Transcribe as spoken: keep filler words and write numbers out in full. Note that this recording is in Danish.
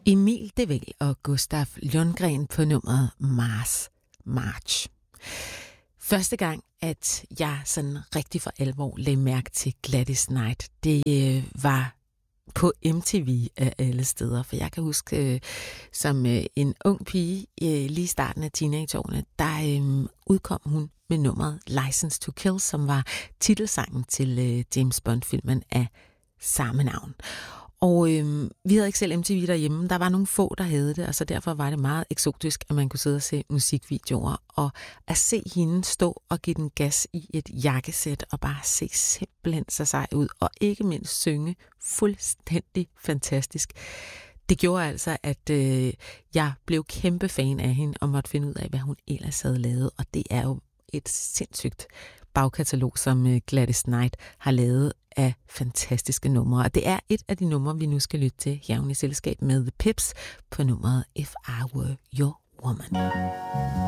Emil De Væl og Gustav Lundgren på nummeret Mars March. Første gang, at jeg sådan rigtig for alvor lagde mærke til Gladys Knight, det øh, var på M T V af alle steder. For jeg kan huske, øh, som øh, en ung pige, øh, lige i starten af teenageårene, der øh, udkom hun med nummeret License to Kill, som var titelsangen til øh, James Bond-filmen af samme navn. Og øh, vi havde ikke selv M T V derhjemme. Der var nogle få, der havde det, og så derfor var det meget eksotisk, at man kunne sidde og se musikvideoer. Og at se hende stå og give den gas i et jakkesæt, og bare se simpelthen så sej ud, og ikke mindst synge fuldstændig fantastisk. Det gjorde altså, at øh, jeg blev kæmpe fan af hende, og måtte finde ud af, hvad hun ellers havde lavet. Og det er jo et sindssygt bagkatalog, som øh, Gladys Knight har lavet af fantastiske numre. Og det er et af de numre, vi nu skal lytte til her i selskab med The Pips på nummeret If I Were Your Woman.